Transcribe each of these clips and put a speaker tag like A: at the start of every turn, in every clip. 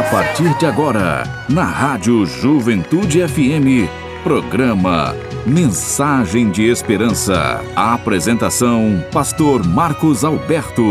A: partir de agora, na Rádio Juventude FM, programa Mensagem de Esperança. A apresentação, Pastor Marcos Alberto.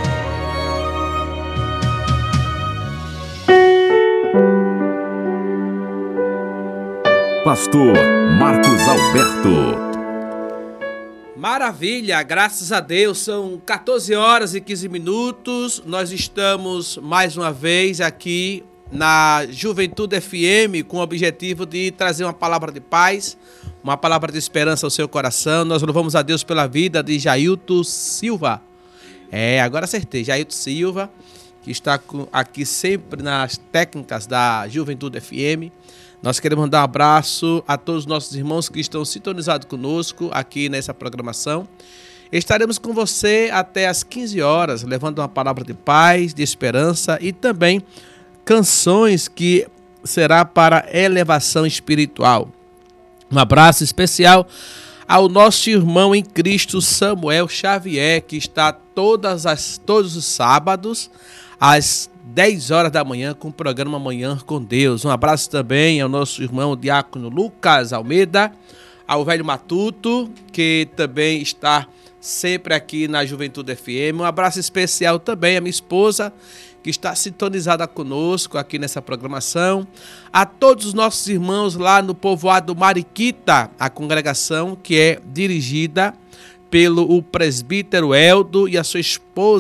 A: Pastor Marcos Alberto.
B: Maravilha, graças a Deus, são 14 horas e 15 minutos, nós estamos mais uma vez aqui na Juventude FM com o objetivo de trazer uma palavra de paz, uma palavra de esperança ao seu coração. Nós louvamos a Deus pela vida de Jailton Silva, agora acertei, Jailton Silva, que está aqui sempre nas técnicas da Juventude FM. Nós queremos mandar um abraço a todos os nossos irmãos que estão sintonizados conosco aqui nessa programação. Estaremos com você até às 15 horas, levando uma palavra de paz, de esperança e também canções que será para elevação espiritual. Um abraço especial ao nosso irmão em Cristo, Samuel Xavier, que está todos os sábados, às 10 horas da manhã, com o programa Manhã com Deus. Um abraço também ao nosso irmão diácono Lucas Almeida, ao velho Matuto, que também está sempre aqui na Juventude FM. Um abraço especial também à minha esposa, que está sintonizada conosco aqui nessa programação. A todos os nossos irmãos lá no povoado Mariquita, a congregação que é dirigida pelo presbítero Eldo e a sua esposa